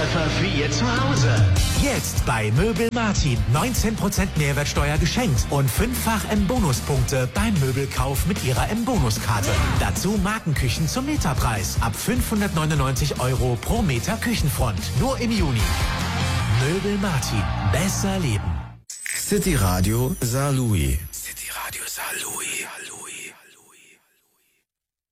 Zeitraffer für Ihr Zuhause. Jetzt bei Möbel Martin 19% Mehrwertsteuer geschenkt und 5-fach M-Bonuspunkte beim Möbelkauf mit Ihrer M-Bonuskarte. Dazu Markenküchen zum Meterpreis ab 599 € pro Meter Küchenfront. Nur im Juni. Möbel Martin. Besser leben. City Radio Saarlouis. City Radio Saarlouis.